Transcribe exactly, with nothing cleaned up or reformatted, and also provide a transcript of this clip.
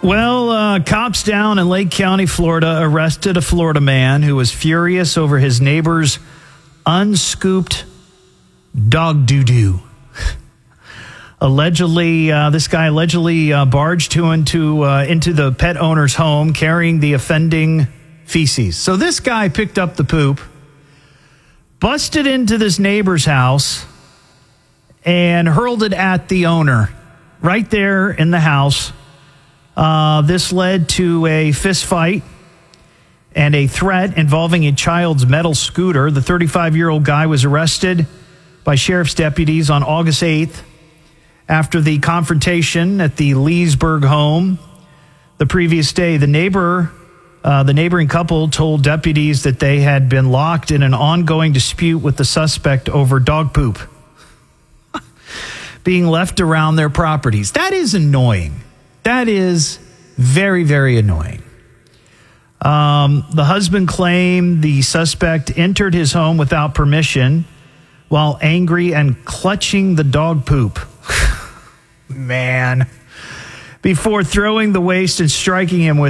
Well, uh, cops down in Lake County, Florida, arrested a Florida man who was furious over his neighbor's unscooped dog doo-doo. Allegedly, uh, this guy allegedly uh, barged to into, uh, into the pet owner's home carrying the offending feces. So this guy picked up the poop, busted into this neighbor's house, and hurled it at the owner right there in the house. Uh, this led to a fist fight and a threat involving a child's metal scooter. The thirty-five-year-old guy was arrested by sheriff's deputies on August eighth after the confrontation at the Leesburg home the previous day. The neighbor, uh, the neighboring couple told deputies that they had been locked in an ongoing dispute with the suspect over dog poop being left around their properties. That is annoying. That is very, very annoying. Um, the husband claimed the suspect entered his home without permission while angry and clutching the dog poop. Man. Before throwing the waste and striking him with